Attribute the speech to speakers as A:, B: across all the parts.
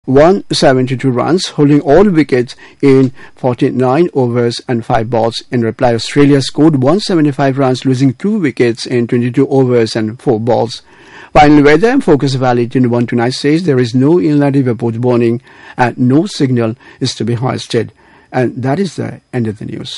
A: 172 runs, holding all wickets in 49 overs and 5 balls. In reply, Australia scored 175 runs, losing 2 wickets in 22 overs and 4 balls. Finally, weather and Focus Valley 21 tonight says there is no inland report warning and no signal is to be hoisted. And that is the end of the news.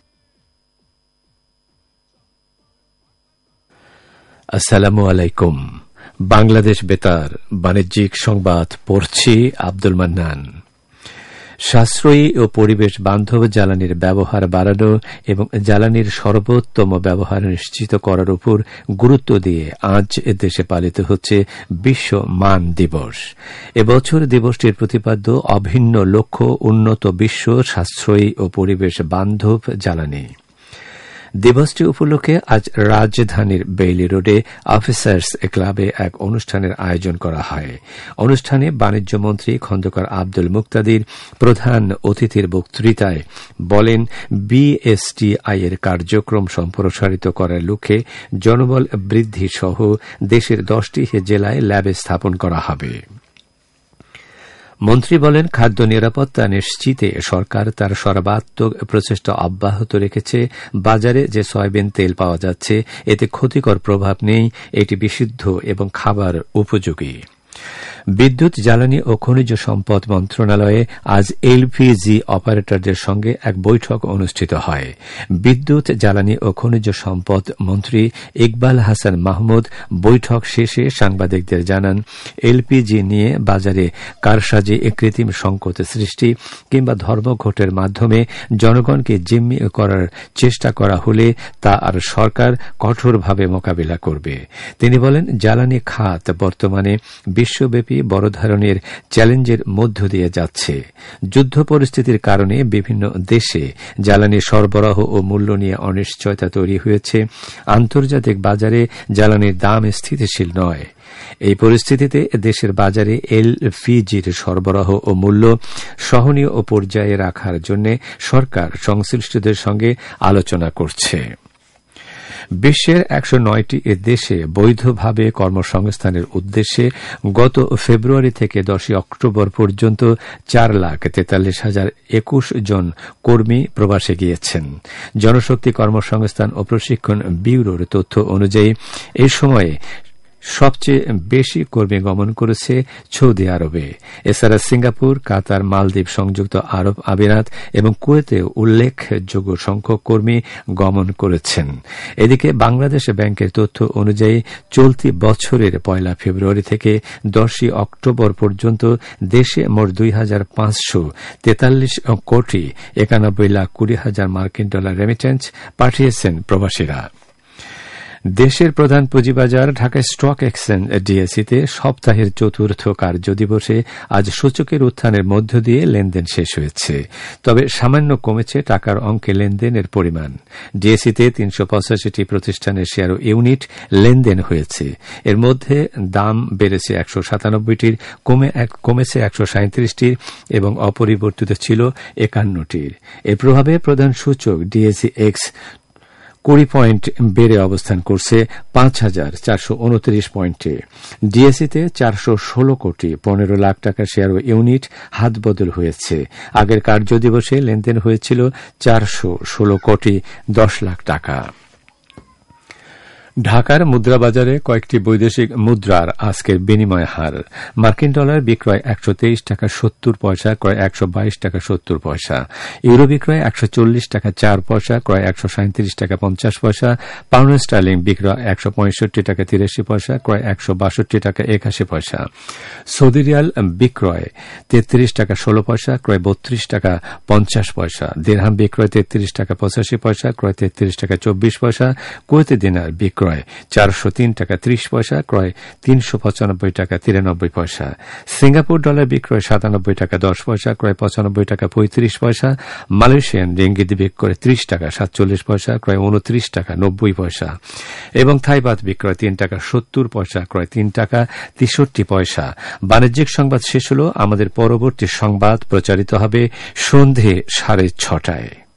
B: আসসালামু আলাইকুম। বাংলাদেশ বেতার বাণিজ্যিক সংবাদ পড়ছি আব্দুল মান্নান। সাশ্রয়ী ও পরিবেশ বান্ধব জ্বালানির ব্যবহার বাড়ানো এবং জ্বালানির সর্বোত্তম ব্যবহার নিশ্চিত করার উপর গুরুত্ব দিয়ে আজ দেশে পালিত হচ্ছে বিশ্ব মান দিবস। এবছর দিবসটির প্রতিপাদ্য অভিন্ন লক্ষ্য উন্নত বিশ্ব সাশ্রয়ী ও পরিবেশ বান্ধব জ্বালানি। দিবসটি উপলক্ষে আজ রাজধানীর বেইলি রোডে অফিসার্স ক্লাবে এক অনুষ্ঠানের আয়োজন করা হয়। অনুষ্ঠানে বাণিজ্য মন্ত্রী খন্দকার আব্দুল মুক্তাদির প্রধান অতিথির বক্তৃতায় বলেন, বিএসটিআই এর কার্যক্রম সম্প্রসারিত করার লক্ষ্যে জনবল বৃদ্ধি সহ দেশের 10টি জেলায় ল্যাব স্থাপন করা হবে। মন্ত্রী বলেন, খাদ্য নিরাপত্তা নিশ্চিতে সরকার তার সর্বাত্মক প্রচেষ্টা অব্যাহত রেখেছে। বাজারে যে সয়াবিন তেল পাওয়া যাচ্ছে এতে ক্ষতিকর প্রভাব নেই, এটি বিশুদ্ধ এবং খাবার উপযোগী। বিদ্যুৎ, জ্বালানি ও খনিজ সম্পদ মন্ত্রণালয়ে আজ এলপিজি অপারেটরদের সঙ্গে এক বৈঠক অনুষ্ঠিত হয়। বিদ্যুৎ, জ্বালানি ও খনিজ সম্পদ মন্ত্রী ইকবাল হাসান মাহমুদ বৈঠক শেষে সাংবাদিকদের জানান, এলপিজি নিয়ে বাজারে কারসাজি, কৃত্রিম সংকট সৃষ্টি কিংবা ধর্মঘটের মাধ্যমে জনগণকে জিম্মি করার চেষ্টা করা হলে তা আর সরকার কঠোরভাবে মোকাবিলা করবে। তিনি বলেন, জ্বালানি খাত বর্তমানে বিশ্বব্যাপী বড় ধরনের চ্যালেঞ্জের মধ্য দিয়ে যাচ্ছে। যুদ্ধ পরিস্থিতির কারণে বিভিন্ন দেশে জ্বালানি সরবরাহ ও মূল্য নিয়ে অনিশ্চয়তা তৈরি হয়েছে। আন্তর্জাতিক বাজারে জ্বালানির দাম স্থিতিশীল নয়। এই পরিস্থিতিতে দেশের বাজারে এলপিজির সরবরাহ ও মূল্য সহনীয় ও পর্যায়ে রাখার জন্য সরকার সংশ্লিষ্টদের সঙ্গে আলোচনা করছে। বিশ্বের 109টি দেশে বৈধভাবে কর্মসংস্থানের উদ্দেশ্যে গত ফেব্রুয়ারি থেকে 10 অক্টোবর পর্যন্ত 4,43,021 জন কর্মী প্রবাসে গিয়েছেন। জনশক্তি কর্মসংস্থান ও প্রশিক্ষণ ব্যুরোর তথ্য অনুযায়ী এ সময়ে সবচেয়ে বেশি কর্মী গমন করেছে সৌদি আরবে। এছাড়া সিঙ্গাপুর, কাতার, মালদ্বীপ, সংযুক্ত আরব আমিরাত এবং কুয়েতে উল্লেখযোগ্য সংখ্যক কর্মী গমন করেছেন। এদিকে বাংলাদেশ ব্যাংকের তথ্য অনুযায়ী চলতি বছরের 1 ফেব্রুয়ারি থেকে 10 অক্টোবর পর্যন্ত দেশে মোট 2,543 কোটি 91,20,000 মার্কিন ডলার রেমিটেন্স পাঠিয়েছেন প্রবাসীরা। দেশের প্রধান পুঁজিবাজার ঢাকা স্টক এক্সচেঞ্জ ডিএসইতে সপ্তাহের চতুর্থ কার্যদিবসে আজ সূচকের উত্থানের মধ্য দিয়ে লেনদেন শেষ হয়েছে। তবে সামান্য কমেছে টাকার অঙ্কে লেনদেনের পরিমাণ। ডিএসইতে 385টি প্রতিষ্ঠানের শেয়ার ও ইউনিট লেনদেন হয়েছে। এর মধ্যে দাম বেড়েছে 197টির, কমেছে 137টির এবং অপরিবর্তিত ছিল 51টির। এর প্রভাবে প্রধান সূচক ডিএসই এক্স 20 পয়েন্ট বেড়ে অবস্থান করছে 5,429 পয়েন্টে। ডিএসইতে 416 কোটি 15 লাখ টাকা শেয়ার ও ইউনিট হাতবদল হয়েছে। আগের কার্যদিবসে লেনদেন হয়েছিল 416 কোটি 10 লাখ টাকা। ঢাকার মুদ্রাবাজারে কয়েকটি বৈদেশিক মুদ্রার আজকের বিনিময় হার: মার্কিন ডলার বিক্রয় 123 টাকা 70 পয়সা, ক্রয় 122 টাকা 70 পয়সা। ইউরো বিক্রয় 140 টাকা 4 পয়সা, ক্রয় 137 টাকা 50 পয়সা। পাউন্ড স্টার্লিং বিক্রয় 165 টাকা 83 পয়সা, ক্রয় 162 টাকা 81 পয়সা। সৌদি রিয়াল বিক্রয় 33 টাকা 16 পয়সা, ক্রয় 32 টাকা 50 পয়সা। দিরহাম বিক্রয় 33 টাকা 85 পয়সা, ক্রয় 33 টাকা 24 পয়সা। কুয়েতি দিনার বিক্রয় 403 টাকা 30 পয়সা, ক্রয় 395 টাকা 93 পয়সা। সিঙ্গাপুর ডলার বিক্রয় 97 টাকা 10 পয়সা, ক্রয় 95 টাকা 35 পয়সা। মালয়েশিয়ান রিঙ্গিত বিক্রয় 30 টাকা 47 পয়সা, ক্রয় 29 টাকা 90 পয়সা এবং থাই বাত বিক্রয় 3 টাকা 70 পয়সা, ক্রয় 3 টাকা 63 পয়সা। বাণিজ্যিক সংবাদ শেষ হল। আমাদের পরবর্তী সংবাদ প্রচারিত হবে সন্ধে 6:30টায়।